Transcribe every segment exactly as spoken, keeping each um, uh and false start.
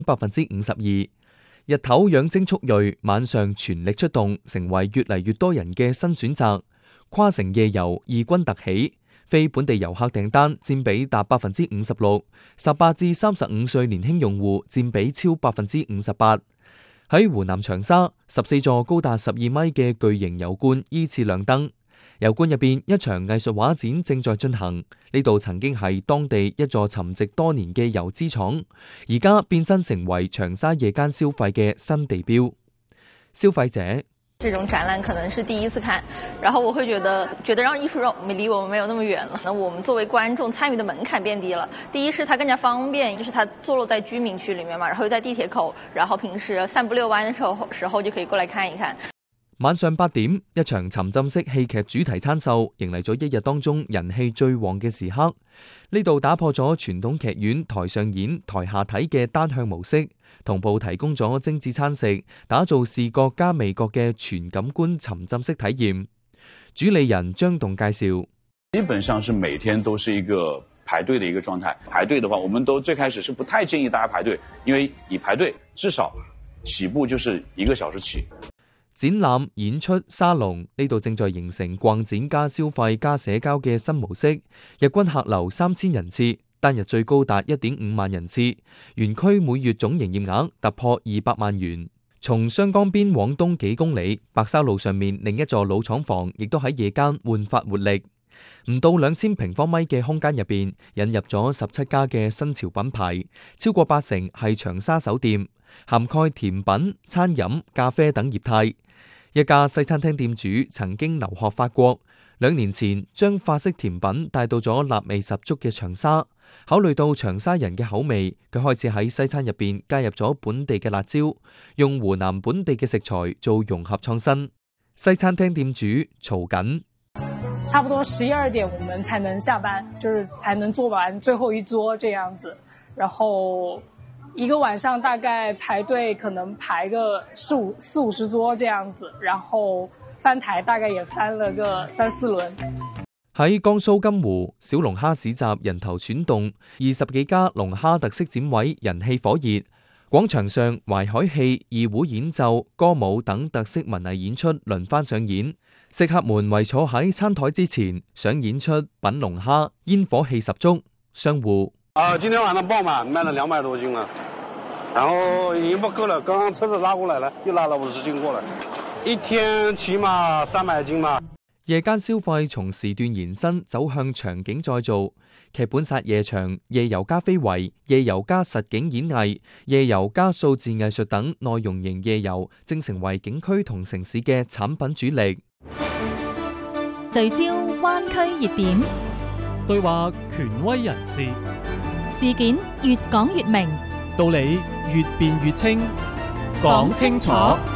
百分之五十二。日頭養精蓄銳，晚上全力出動，成為越嚟越多人嘅新選擇。跨城夜遊異軍突起，非本地遊客訂單佔比達百分之五十六，十八至三十五歲年輕用戶佔比超百分之五十八。喺湖南長沙，十四座高達十二米嘅巨型油罐依次亮燈。油罐入邊一場藝術畫展正在進行，呢度曾經係當地一座沉寂多年嘅油資廠，而家變身成為長沙夜間消費嘅新地標。消費者， 這種展覽可能是第一次看，然後我會覺得覺得讓藝術讓離我們沒有那麼遠了。那我們作為觀眾參與的門檻變低了。第一是它更加方便，就是它坐落在居民區裡面嘛，然後又在地鐵口，然後平時散步遛彎的時候時候就可以過來看一看。 晚上八點，一場沉浸式戲劇主題餐秀迎嚟咗一日當中人氣最旺嘅時刻。呢度打破咗傳統劇院台上演台下睇嘅單向模式，同步提供咗精緻餐食，打造視覺加味覺嘅全感官沉浸式體驗。主理人張棟介紹： 基本上是每天都是一個排隊的一個狀態。排隊的話，我們都最開始是不太建議大家排隊，因為你排隊至少起步就是一個小時起。 展覽、演出、沙龍呢度正在形成逛展加消費加社交嘅新模式，日均客流三千人次，單日最高達一點五萬人次，園區每月總營業額突破二百萬元。從湘江邊往東幾公里，白沙路上面另一座老廠房亦都喺夜間煥發活力。唔到兩千平方米嘅空間入邊，引入咗十七家嘅新潮品牌，超過八成係長沙首店，涵蓋甜品、餐飲、咖啡等業態。一家西餐廳店主曾經留學法國，兩年前將法式甜品帶到咗辣味十足嘅長沙。考慮到長沙人嘅口味，佢開始喺西餐入邊加入咗本地嘅辣椒，用湖南本地嘅食材做融合創新。西餐廳店主曹緊： 差不多十一二點我們才能下班，就是才能做完最後一桌這樣子，然後一個晚上大概排隊可能排個四五四五十桌這樣子，然後翻台大概也翻了個三四輪。 喺江蘇金湖，小龍蝦市集人頭攒動，二十幾家龍蝦特色展位人氣火熱。廣場上淮海戲、二胡演奏、歌舞等特色文藝演出輪番上演，食客們圍坐喺餐台之前，想演出品龍蝦，煙火氣十足。商戶： 啊，今天晚上爆滿，賣了兩百多斤了，然後已經不夠了，剛剛車子拉過來了，又拉了五十斤過來，一天起碼三百斤嘛。 夜間消費從時段延伸走向場景再造，劇本殺夜場、夜遊加非遺、夜遊加實景演藝、夜遊加數字藝術等內容型夜遊，正成為景區同城市嘅產品主力。 聚焦灣區熱點， 對話權威人士， 事件越講越明， 道理越辯越清，講清楚。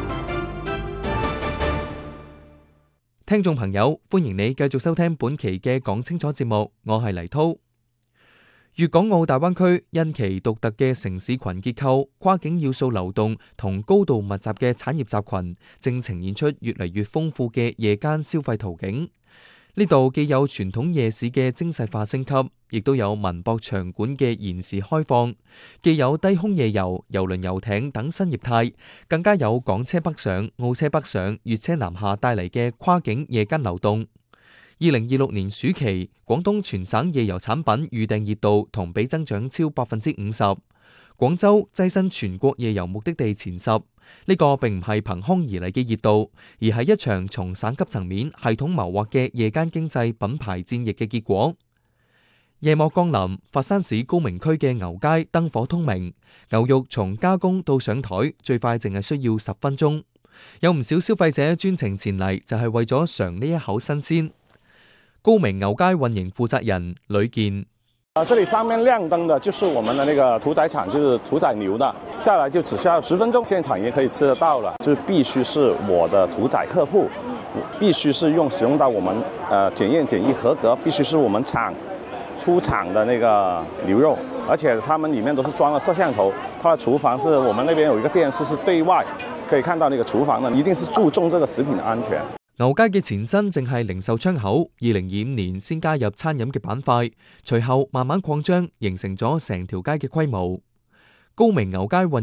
聽眾朋友，歡迎你繼續收聽本期嘅講清楚節目，我係黎濤。粵港澳大灣區因其獨特嘅城市群結構、跨境要素流動同高度密集嘅產業集群，正呈現出越嚟越豐富嘅夜間消費途徑。呢度既有傳統夜市嘅精細化升級，亦都有文博場館嘅延時開放，既有低空夜遊、郵輪遊艇等新業態，更加有港車北上、澳車北上、粵車南下帶嚟嘅跨境夜間流動。二零二六年暑期，廣東全省夜遊產品預訂熱度同比增長超百分之五十，廣州躋身全國夜遊目的地前十。呢個並唔係憑空而嚟嘅熱度，而係一場從省級層面系統謀劃嘅夜間經濟品牌戰役嘅結果。夜幕降臨，佛山市高明區嘅牛街燈火通明，牛肉從加工到上台最快淨係需要十分鐘。有唔少消費者專程前嚟，就係為咗嘗呢一口新鮮。高明牛街運營負責人呂健： 啊，這裡上面亮燈的，就是我們的那個屠宰場，就是屠宰牛的，下來就只需要十分鐘，現場也可以吃得到了。就是必須是我的屠宰客戶，必須是用使用到我們呃檢驗檢疫合格，必須是我們廠出廠的那個牛肉，而且他們裡面都是裝了攝像頭，它的廚房是我們那邊有一個電視是對外可以看到那個廚房的，一定是注重這個食品的安全。 牛街嘅前身正係零售窗口，二零二五年先加入餐飲嘅板塊，隨後慢慢擴張，形成咗成條街嘅規模。高明牛街運